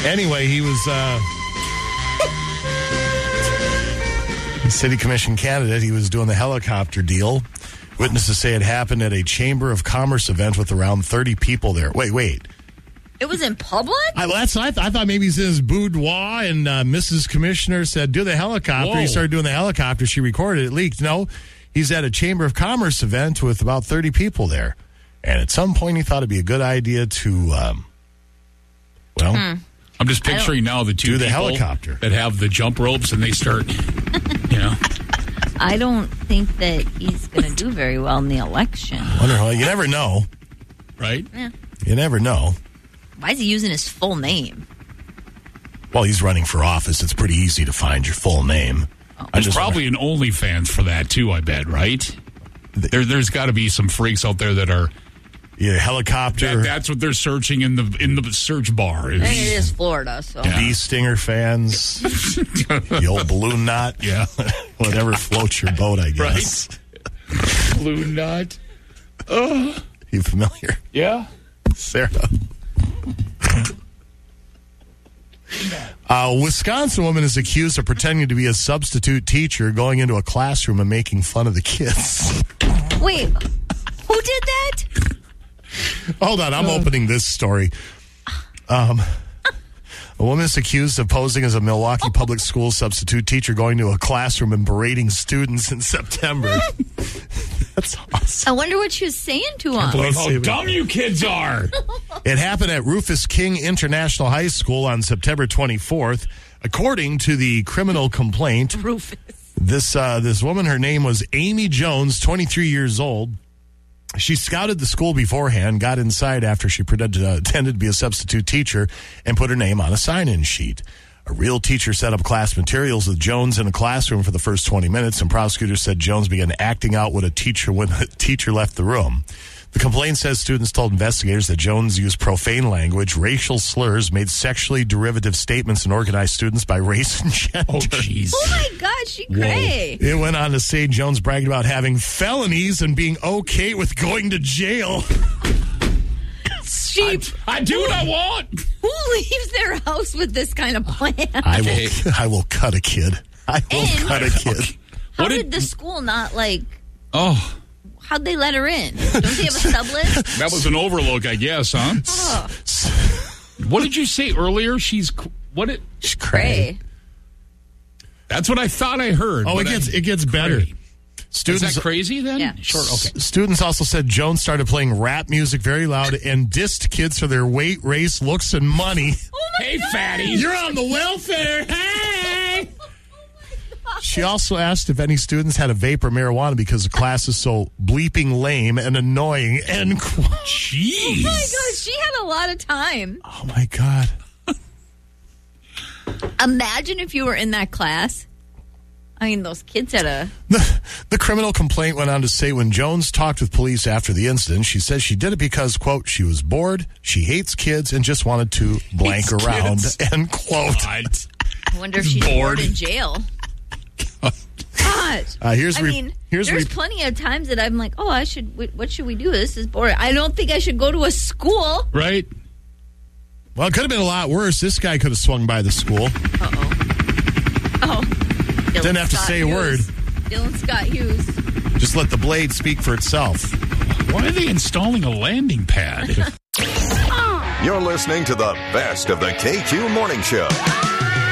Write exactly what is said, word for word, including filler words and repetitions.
Anyway, he was uh, a city commission candidate. He was doing the helicopter deal. Witnesses say it happened at a Chamber of Commerce event with around thirty people there. Wait, wait. It was in public? I, that's I, th- I thought maybe he's in his boudoir, and uh, Missus Commissioner said, do the helicopter. Whoa. He started doing the helicopter. She recorded it. It leaked. No, he's at a Chamber of Commerce event with about thirty people there. And at some point, he thought it'd be a good idea to, um, well... Hmm. I'm just picturing now the two do the people helicopter. that have the jump ropes and they start, you know. I don't think that he's going to do very well in the election. Wonder, well, you never know. Right? Yeah. You never know. Why is he using his full name? Well, he's running for office. It's pretty easy to find your full name. Oh. I There's just probably an OnlyFans for that, too, I bet, right? There, there's got to be some freaks out there that are... Yeah, helicopter. That, that's what they're searching in the in the search bar. I mean, it is Florida, so. Yeah. Bee stinger fans. The old balloon knot. Yeah. Whatever floats your boat, I guess. Right. Balloon knot. Oh. You familiar? Yeah. Sarah. A Wisconsin woman is accused of pretending to be a substitute teacher, going into a classroom and making fun of the kids. Wait, who did that? Hold on, I'm uh, opening this story. Um, a woman is accused of posing as a Milwaukee public school substitute teacher, going to a classroom and berating students in September. That's awesome. I wonder what she was saying to them. Boy, how dumb you kids are. It happened at Rufus King International High School on September twenty-fourth. According to the criminal complaint, Rufus. This, uh, this woman, her name was Amy Jones, twenty-three years old. She scouted the school beforehand, got inside after she pretended, uh, pretended to be a substitute teacher, and put her name on a sign-in sheet. A real teacher set up class materials with Jones in a classroom for the first twenty minutes, and prosecutors said Jones began acting out what a teacher when the teacher left the room. The complaint says students told investigators that Jones used profane language, racial slurs, made sexually derivative statements, and organized students by race and gender. Oh, jeez. Oh, my God, she cray. It went on to say Jones bragged about having felonies and being okay with going to jail. She, I, I do what I want. Who leaves their house with this kind of plan? I will, I will cut a kid. I will And- cut a kid. How What did did- the school not, like, Oh, how'd they let her in? Don't they have a sublist? that was an overlook, I guess, huh? Oh, What did you say earlier? She's what? It, She's cray. that's what I thought I heard. Oh, it but gets I- it gets better. Cray. Students, Is that crazy then? Yeah. Sure. Okay. Students also said Jones started playing rap music very loud and dissed kids for their weight, race, looks, and money. Hey, fatty. You're on the welfare. Hey! She also asked if any students had a vape or marijuana because the class is so bleeping lame and annoying. End quote. Jeez. Oh, my God, she had a lot of time. Oh, my God. Imagine if you were in that class. I mean, those kids had a... The, the criminal complaint went on to say when Jones talked with police after the incident, she says she did it because, quote, she was bored, she hates kids, and just wanted to blank Hates around, kids. end quote. What? I wonder if she's Bored. bored in jail. God. Uh, here's I re- mean, here's there's re- plenty of times that I'm like, oh, I should, what should we do? This is boring. I don't think I should go to a school. Right? Well, it could have been a lot worse. This guy could have swung by the school. Uh-oh. Oh. Dylan Didn't have to Scott say a Hughes. word. Dylan Scott Hughes. Just let the blade speak for itself. Why are they installing a landing pad? You're listening to the best of the K Q Morning Show.